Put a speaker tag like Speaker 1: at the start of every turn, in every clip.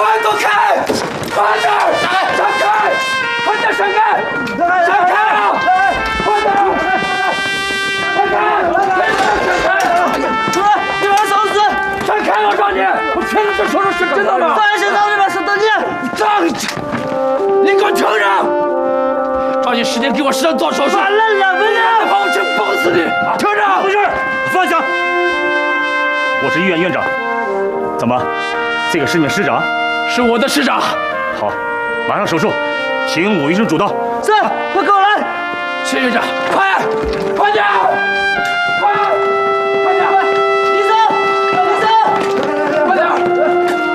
Speaker 1: 快躲开！快点！闪开！快点闪开！闪开啊！快点！闪开！
Speaker 2: 出来！你把他烧死！
Speaker 1: 闪开！我让你！我确定这说的是真的吗？
Speaker 2: 当然是让你把手等你！
Speaker 1: 你给我承认！抓紧时间给我师长做手术！
Speaker 2: 完了，2分钟！
Speaker 1: 把我真崩死你！承认！
Speaker 3: 不是，放下！我是医院院长。怎么，这个是你们师长？
Speaker 1: 是我的师长。
Speaker 3: 好，马上手术，请武医生主刀。
Speaker 2: 是，快跟我来！
Speaker 1: 谢院长，快点！快点！
Speaker 2: 医生，
Speaker 1: 快点！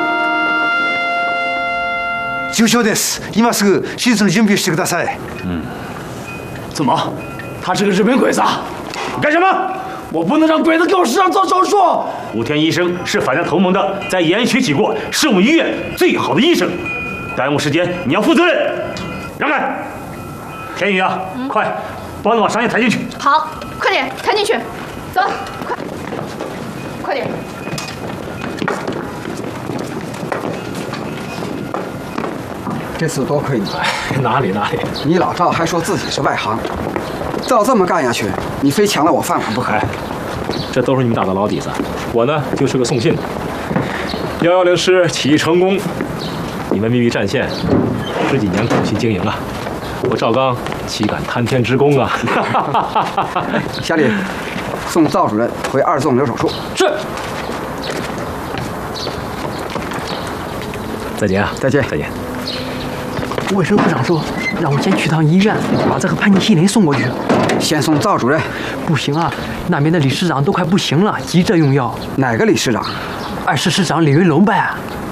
Speaker 4: 重傷です。今すぐ手術の準備をしてください。
Speaker 1: 怎么？他是个日本鬼子啊？
Speaker 3: 干什么？
Speaker 1: 我不能让鬼子给我师长做手术。
Speaker 3: 武田医生是反向同盟的，在延安学习过，是我们医院最好的医生。耽误时间，你要负责任。让开！田宇啊，快，帮我往商业抬进去。
Speaker 5: 好，快点抬进去，走，快点。
Speaker 6: 这次多亏你，
Speaker 1: 哪里？
Speaker 6: 你老赵还说自己是外行，照这么干下去，你非抢了我饭碗不可。
Speaker 7: 这都是你们打的老底子，我呢就是个送信的。110师起义成功，你们秘密战线10几年苦心经营啊，我赵刚岂敢贪天之功啊！
Speaker 6: 下令送赵主任回2纵留手术。
Speaker 1: 是。
Speaker 7: 再见啊！
Speaker 6: 再见。
Speaker 7: 再见。
Speaker 2: 卫生部长说让我先去趟医院，把这个潘尼西林送过去。
Speaker 6: 先送赵主任。
Speaker 2: 不行啊，那边的李师长都快不行了，急着用药。
Speaker 6: 哪个李师长？
Speaker 2: 2师师长李云龙呗。